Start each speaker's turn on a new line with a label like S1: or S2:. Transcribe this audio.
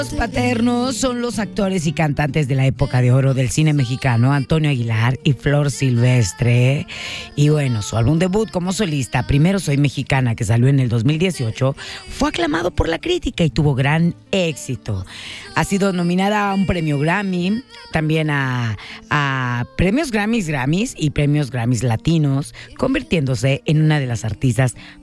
S1: Los paternos son los actores y cantantes de la época de oro del cine mexicano, Antonio Aguilar y Flor Silvestre. Y bueno, su álbum debut como solista, Primero Soy Mexicana, que salió en el 2018, fue aclamado por la crítica y tuvo gran éxito. Ha sido nominada a un premio Grammy, también a premios Grammys y premios Grammys latinos, convirtiéndose en una de las artistas